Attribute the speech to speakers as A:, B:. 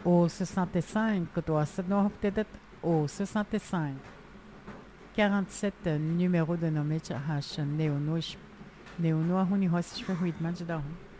A: o 65 kutoa sanohoptetet o 65 47 numéro de nommage hash neonush neonua huni hosishwe huitman jadahun